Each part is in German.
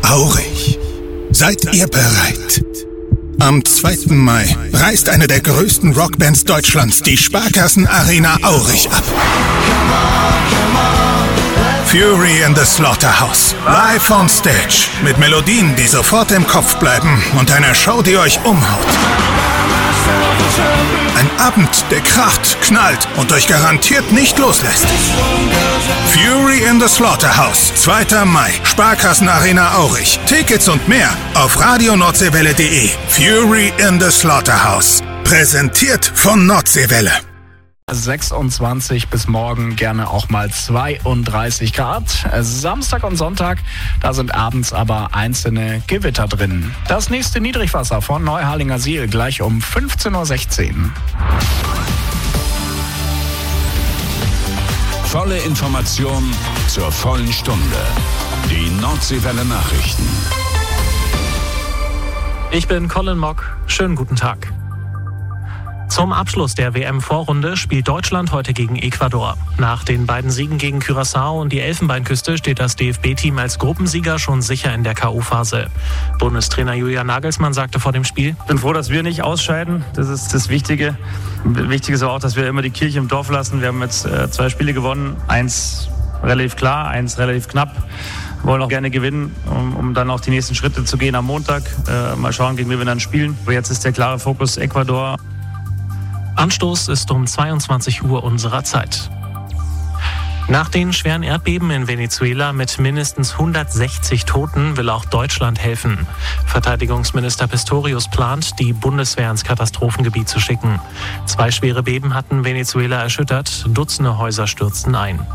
Aurich. Seid ihr bereit? Am 2. Mai reist eine der größten Rockbands Deutschlands die Sparkassen Arena Aurich ab. Fury in the Slaughterhouse. Live on Stage. Mit Melodien, die sofort im Kopf bleiben und einer Show, die euch umhaut. Ein Abend, der kracht, knallt und euch garantiert nicht loslässt. Fury in the Slaughterhouse. 2. Mai. Sparkassen Arena Aurich. Tickets und mehr auf radioNordseewelle.de. Fury in the Slaughterhouse. Präsentiert von Nordseewelle. 26 bis morgen gerne auch mal 32 Grad. Samstag und Sonntag, da sind abends aber einzelne Gewitter drin. Das nächste Niedrigwasser von Neuharlinger Siel gleich um 15.16 Uhr. Volle Information zur vollen Stunde. Die Nordseewelle Nachrichten. Ich bin Colin Mock. Schönen guten Tag. Zum Abschluss der WM-Vorrunde spielt Deutschland heute gegen Ecuador. Nach den beiden Siegen gegen Curaçao und die Elfenbeinküste steht das DFB-Team als Gruppensieger schon sicher in der K.O.-Phase. Bundestrainer Julian Nagelsmann sagte vor dem Spiel: Ich bin froh, dass wir nicht ausscheiden. Das ist das Wichtige. Wichtig ist auch, dass wir immer die Kirche im Dorf lassen. Wir haben jetzt 2 Spiele gewonnen. 1 relativ klar, 1 relativ knapp. Wir wollen auch gerne gewinnen, um dann auch die nächsten Schritte zu gehen am Montag. Mal schauen, gegen wen wir dann spielen. Aber jetzt ist der klare Fokus Ecuador. Anstoß ist um 22 Uhr unserer Zeit. Nach den schweren Erdbeben in Venezuela mit mindestens 160 Toten will auch Deutschland helfen. Verteidigungsminister Pistorius plant, die Bundeswehr ins Katastrophengebiet zu schicken. 2 schwere Beben hatten Venezuela erschüttert, Dutzende Häuser stürzten ein.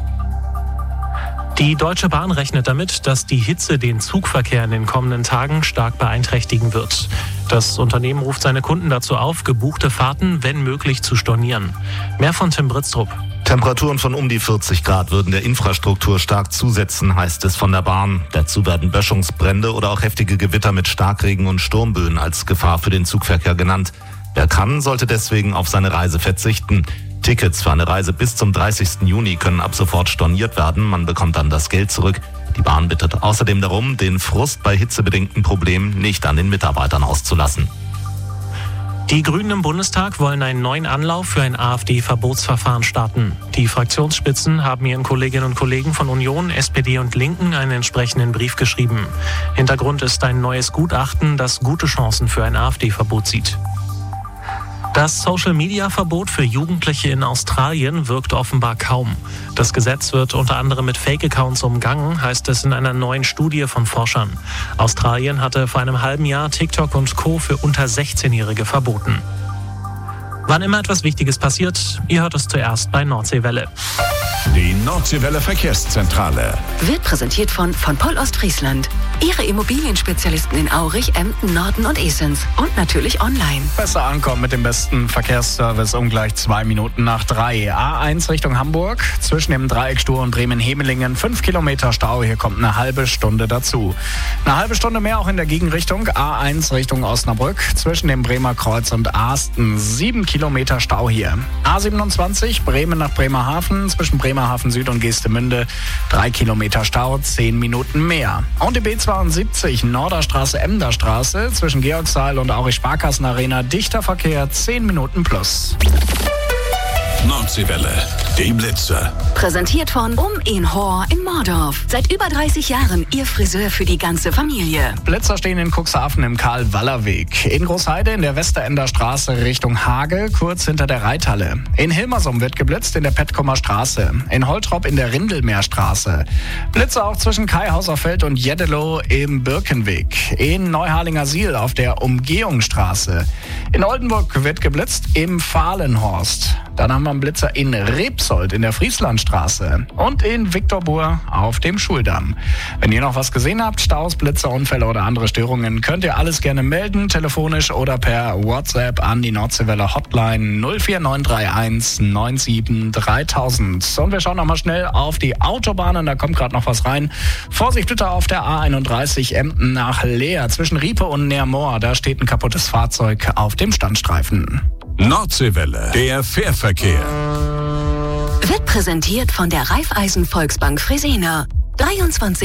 Die Deutsche Bahn rechnet damit, dass die Hitze den Zugverkehr in den kommenden Tagen stark beeinträchtigen wird. Das Unternehmen ruft seine Kunden dazu auf, gebuchte Fahrten, wenn möglich, zu stornieren. Mehr von Tim Britztrup. Temperaturen von um die 40 Grad würden der Infrastruktur stark zusetzen, heißt es von der Bahn. Dazu werden Böschungsbrände oder auch heftige Gewitter mit Starkregen und Sturmböen als Gefahr für den Zugverkehr genannt. Wer kann, sollte deswegen auf seine Reise verzichten. Tickets für eine Reise bis zum 30. Juni können ab sofort storniert werden. Man bekommt dann das Geld zurück. Die Bahn bittet außerdem darum, den Frust bei hitzebedingten Problemen nicht an den Mitarbeitern auszulassen. Die Grünen im Bundestag wollen einen neuen Anlauf für ein AfD-Verbotsverfahren starten. Die Fraktionsspitzen haben ihren Kolleginnen und Kollegen von Union, SPD und Linken einen entsprechenden Brief geschrieben. Hintergrund ist ein neues Gutachten, das gute Chancen für ein AfD-Verbot sieht. Das Social-Media-Verbot für Jugendliche in Australien wirkt offenbar kaum. Das Gesetz wird unter anderem mit Fake-Accounts umgangen, heißt es in einer neuen Studie von Forschern. Australien hatte vor einem halben Jahr TikTok und Co. für unter 16-Jährige verboten. Wann immer etwas Wichtiges passiert, ihr hört es zuerst bei Nordseewelle. Die Nordseewelle Verkehrszentrale wird präsentiert von Poll Ostfriesland. Ihre Immobilienspezialisten in Aurich, Emden, Norden und Esens. Und natürlich online. Besser ankommen mit dem besten Verkehrsservice um gleich 2 Minuten nach 3. A1 Richtung Hamburg, zwischen dem Dreieck Stur und Bremen-Hemelingen 5 Kilometer Stau. Hier kommt eine halbe Stunde dazu. Eine halbe Stunde mehr auch in der Gegenrichtung. A1 Richtung Osnabrück, zwischen dem Bremer Kreuz und Aasten 7 Kilometer Stau hier. A27 Bremen nach Bremerhaven, zwischen Bremerhaven Süd und Geestemünde 3 Kilometer Stau, 10 Minuten mehr. Und die B72 Norderstraße, Emderstraße, zwischen Georgsthal und Aurich Sparkassen Arena dichter Verkehr, 10 Minuten plus. Nordseewelle, die Blitzer. Präsentiert von in Hor in Mordorf. Seit über 30 Jahren Ihr Friseur für die ganze Familie. Blitzer stehen in Cuxhaven im Karl-Waller-Weg. In Großheide in der Westerender Straße Richtung Hagel, kurz hinter der Reithalle. In Hilmersum wird geblitzt in der Petkomer Straße. In Holtrop in der Rindelmeerstraße. Blitzer auch zwischen Kaihauserfeld und Jeddelo im Birkenweg. In Neuharlinger Siel auf der Umgehungsstraße. In Oldenburg wird geblitzt im Fahlenhorst. Dann haben wir einen Blitzer in Rebsold in der Frieslandstraße und in Viktorburg auf dem Schuldamm. Wenn ihr noch was gesehen habt, Staus, Blitzer, Unfälle oder andere Störungen, könnt ihr alles gerne melden, telefonisch oder per WhatsApp an die Nordseewelle Hotline 04931 97 3000. Und wir schauen nochmal schnell auf die Autobahnen, da kommt gerade noch was rein. Vorsicht bitte auf der A31 Emden nach Leer zwischen Riepe und Neermoor, da steht ein kaputtes Fahrzeug auf dem Standstreifen. Nordseewelle, der Fährverkehr. Wird präsentiert von der Raiffeisen Volksbank Fresenier. 23